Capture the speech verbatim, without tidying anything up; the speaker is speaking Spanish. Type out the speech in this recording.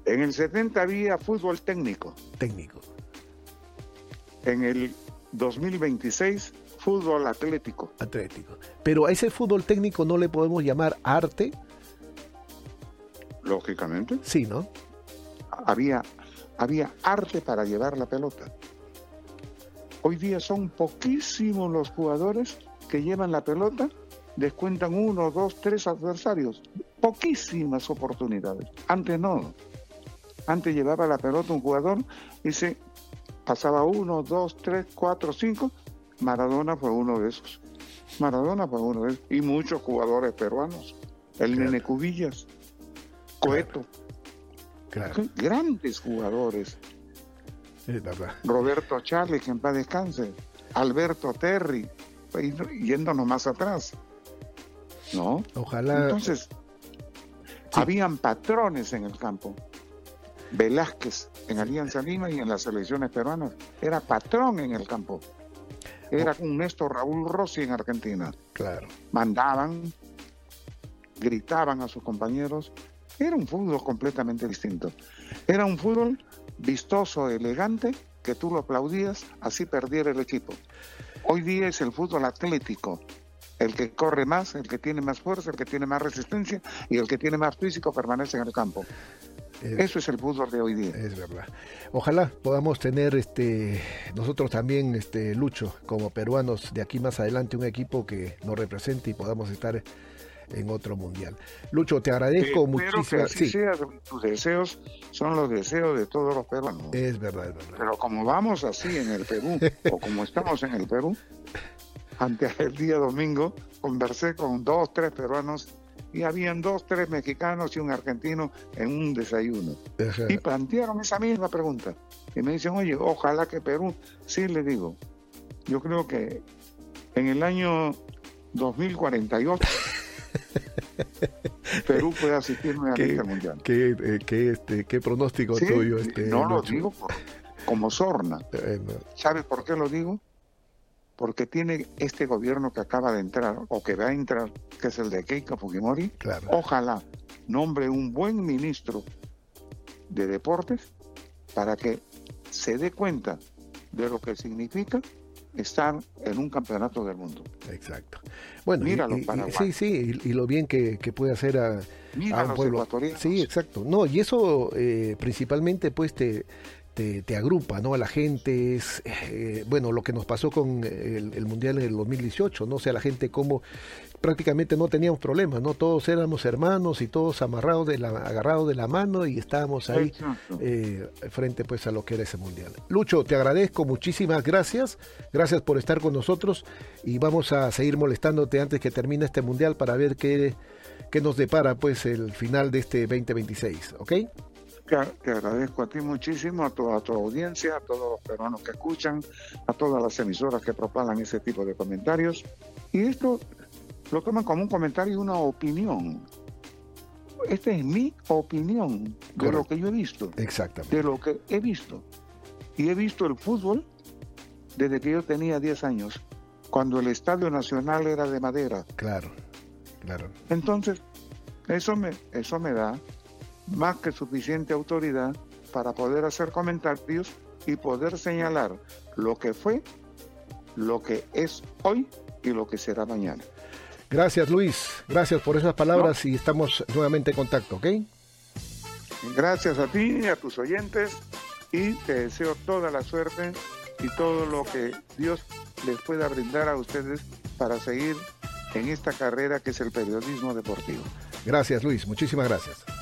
En el setenta había fútbol técnico. Técnico. En el dos mil veintiséis, fútbol atlético. Atlético. Pero a ese fútbol técnico no le podemos llamar arte. Lógicamente. Sí, ¿no? Había, había arte para llevar la pelota. Hoy día son poquísimos los jugadores que llevan la pelota, descuentan uno, dos, tres adversarios. Poquísimas oportunidades. Antes no. Antes llevaba la pelota un jugador y se pasaba uno, dos, tres, cuatro, cinco. Maradona fue uno de esos. Maradona fue uno de esos. Y muchos jugadores peruanos. El claro. Nene Cubillas, Coeto. Claro. Claro. Grandes jugadores. Es verdad. Roberto Charles, que en paz descanse. Alberto Terry, yéndonos más atrás. ¿No? Ojalá. Entonces, sí. Habían patrones en el campo. Velázquez en Alianza Lima y en las selecciones peruanas era patrón en el campo. Era un Néstor Raúl Rossi en Argentina. Claro. Mandaban, gritaban a sus compañeros. Era un fútbol completamente distinto. Era un fútbol vistoso, elegante, que tú lo aplaudías, así perdiera el equipo. Hoy día es el fútbol atlético. El que corre más, el que tiene más fuerza, el que tiene más resistencia y el que tiene más físico permanece en el campo. Es, Eso es el fútbol de hoy día. Es verdad. Ojalá podamos tener este nosotros también, este Lucho, como peruanos, de aquí más adelante un equipo que nos represente y podamos estar en otro mundial. Lucho, te agradezco sí, muchísimo. Que sí. sea, tus deseos son los deseos de todos los peruanos. Es verdad, es verdad. Pero como vamos así en el Perú, o como estamos en el Perú, antes el día domingo conversé con dos, tres peruanos y habían dos, tres mexicanos y un argentino en un desayuno. Ajá. Y plantearon esa misma pregunta. Y me dicen, oye, ojalá que Perú, sí, le digo, yo creo que en el año dos mil cuarenta y ocho Perú puede asistir nuevamente al Mundial. ¿Qué, eh, qué, este, qué pronóstico sí, tuyo? Este, no Lucho? Lo digo por, como sorna. Eh, no. ¿Sabes por qué lo digo? Porque tiene este gobierno que acaba de entrar, o que va a entrar, que es el de Keiko Fujimori. Claro. Ojalá nombre un buen ministro de deportes para que se dé cuenta de lo que significa estar en un campeonato del mundo. Exacto. Bueno, Mira y, los y, paraguayos. Sí, sí, y, y lo bien que, que puede hacer a, Mira a un los pueblo. Ecuatorianos. Sí, exacto. No, y eso eh, principalmente pues te, te, te agrupa, ¿no? A la gente, es, eh, bueno, lo que nos pasó con el, el Mundial en el dos mil dieciocho, ¿no? O sea, la gente como prácticamente no teníamos problemas, ¿no? Todos éramos hermanos y todos amarrados, de la, agarrados de la mano y estábamos ahí eh, frente pues a lo que era ese Mundial. Lucho, te agradezco, muchísimas gracias, gracias por estar con nosotros y vamos a seguir molestándote antes que termine este Mundial para ver qué, qué nos depara pues el final de este veinte veintiséis, ¿ok? Te agradezco a ti muchísimo, a toda tu audiencia, a todos los peruanos que escuchan, a todas las emisoras que propagan ese tipo de comentarios. Y esto lo toman como un comentario y una opinión. Esta es mi opinión de Correcto. Lo que yo he visto. Exactamente. De lo que he visto. Y he visto el fútbol desde que yo tenía diez años, cuando el Estadio Nacional era de madera. Claro, claro. Entonces, eso me, eso me da más que suficiente autoridad para poder hacer comentarios y poder señalar lo que fue, lo que es hoy y lo que será mañana. Gracias, Luis. Gracias por esas palabras no. y estamos nuevamente en contacto, ¿ok? Gracias a ti y a tus oyentes y te deseo toda la suerte y todo lo que Dios les pueda brindar a ustedes para seguir en esta carrera que es el periodismo deportivo. Gracias, Luis. Muchísimas gracias.